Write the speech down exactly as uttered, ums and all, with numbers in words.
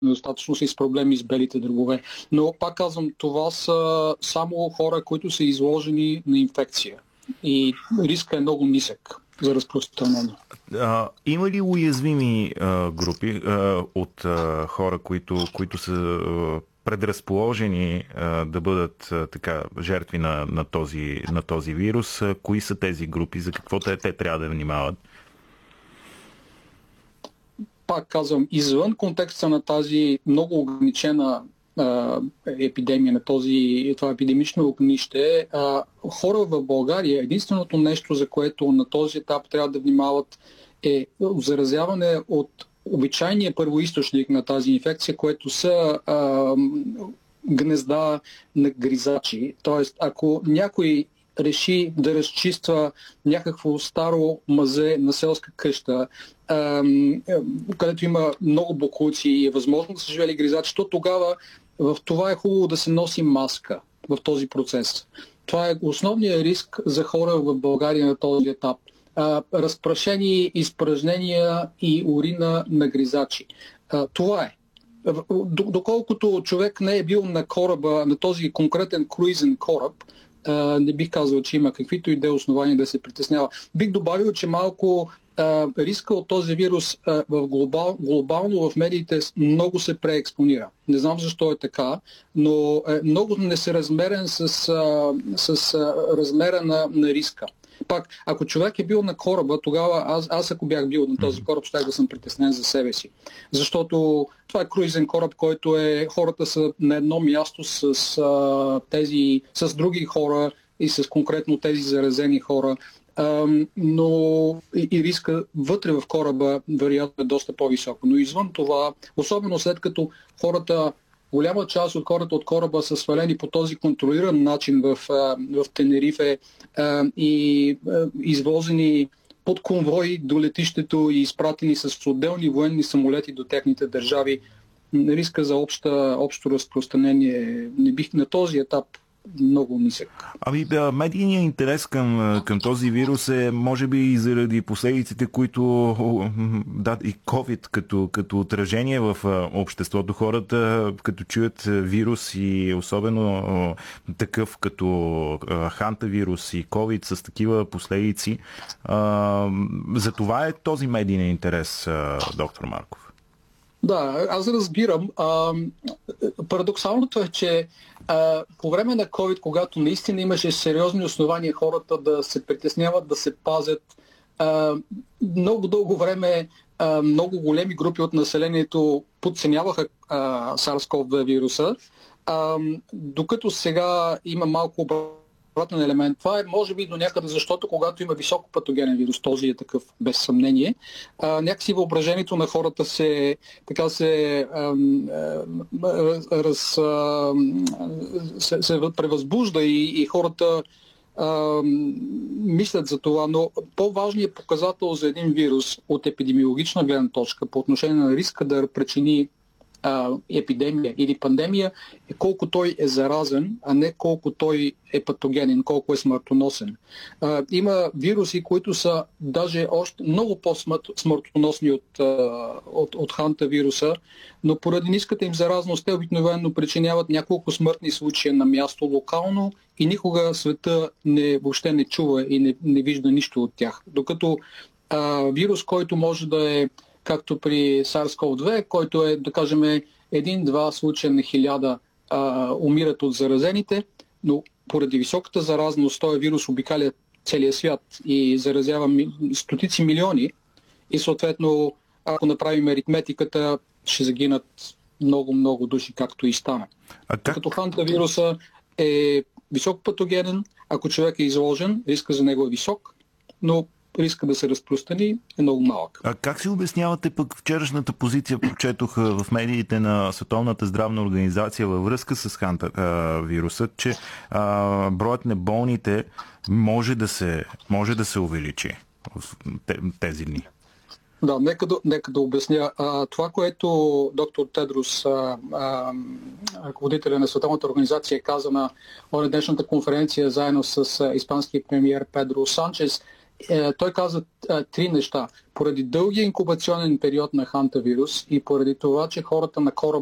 недостатъчно и с проблеми с белите дробове. Но пак казвам, това са само хора, които са изложени на инфекция. И риска е много нисък за разпространение. А, има ли уязвими а, групи а, от а, хора, които, които са а, предразположени а, да бъдат а, така жертви на, на, този, на този вирус? А, кои са тези групи? За какво те, те трябва да внимават? Пак казвам, извън контекста на тази много ограничена а, епидемия, на този, това епидемично огнище, а, хора в България, единственото нещо, за което на този етап трябва да внимават, е заразяване от обичайния първоизточник на тази инфекция, което са а, гнезда на гризачи. Тоест, ако някой реши да разчиства някакво старо мазе на селска къща, където има много боклуци и е възможно да са живели гризачи, то тогава в това е хубаво да се носи маска в този процес. Това е основният риск за хора в България на този етап. Разпрашени изпражнения и урина на гризачи. Това е. Доколкото човек не е бил на кораба, на този конкретен круизен кораб, не бих казал, че има каквито и да е основания да се притеснява. Бих добавил, че малко а, риска от този вирус а, в глобал, глобално в медиите много се преекспонира. Не знам защо е така, но е много несъразмерен с, а, с а, размера на, на риска. Пак, ако човек е бил на кораба, тогава аз, аз ако бях бил на този кораб, щях да съм притеснен за себе си. Защото това е круизен кораб, който е, хората са на едно място с, а, тези, с други хора и с конкретно тези заразени хора. А, но и, и риска вътре в кораба вероятно е доста по-високо. Но извън това, особено след като хората, голяма част от хората от кораба са свалени по този контролиран начин в, в Тенерифе и извозени под конвой до летището и изпратени с отделни военни самолети до техните държави. Риска за обща, общо разпространение не бих на този етап много нисък. Ами, медийният интерес към, към този вирус е, може би, и заради последиците, които да, и COVID като, като отражение в обществото. Хората, като чуят вирус и особено такъв като хантавирус и COVID с такива последици, за това е този медийен интерес, доктор Марков. Да, аз разбирам. А, парадоксалното е, че а, по време на COVID, когато наистина имаше сериозни основания хората да се притесняват, да се пазят, а, много дълго време а, много големи групи от населението подценяваха SARS-ков две вируса, а, докато сега има малко обратен елемент. Това е може би до някъде, защото когато има високо патогенен вирус, този е такъв без съмнение, а, някакси въображението на хората се така се, а, а, раз, а, се, се превъзбужда и, и хората а, мислят за това, но по-важният показател за един вирус от епидемиологична гледна точка по отношение на риска да причини епидемия или пандемия е колко той е заразен, а не колко той е патогенен, колко е смъртоносен. А, има вируси, които са даже още много по-смъртоносни от, от, от хантавируса, но поради ниската им заразност те обикновено причиняват няколко смъртни случаи на място локално и никога света не, въобще не чува и не, не вижда нищо от тях. Докато а, вирус, който може да е както при SARS-ков две, който е, да кажем, един-два случая на хиляда а, умират от заразените, но поради високата заразност този вирус обикаля целия свят и заразява ми, стотици милиони и съответно, ако направим аритметиката, ще загинат много-много души, както и стана. А как... Като хантавируса е високопатогенен, ако човек е изложен, риска за него е висок, но риска да се разпространи е много малък. А как си обяснявате пък вчерашната позиция, прочетох в медиите на Световната здравна организация във връзка с ханта вируса, че а, броят на болните може да се, може да се увеличи в тези дни? Да, нека да, нека да обясня. А, това, което доктор Тедрос, а, а, ръководителя на Световната организация, каза на днешната конференция заедно с а, испанския премиер Педро Санчес, е, той каза е, три неща. Поради дългия инкубационен период на хантавирус и поради това, че хората на кораба